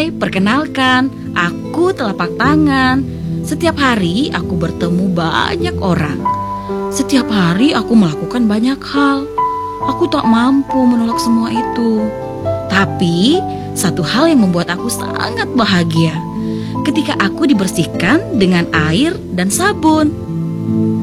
Hai, perkenalkan, aku Telapak Tangan. Setiap hari aku bertemu banyak orang. Setiap hari aku melakukan banyak hal. Aku tak mampu menolak semua itu. Tapi, satu hal yang membuat aku sangat bahagia. Ketika aku dibersihkan dengan air dan sabun.